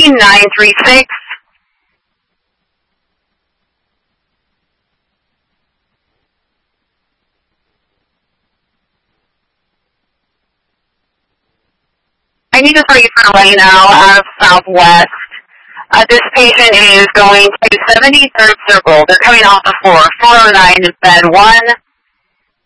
936. I need to tell you for Leno out of Southwest. This patient is going to 73rd Circle. They're coming off the floor, 409 bed 1.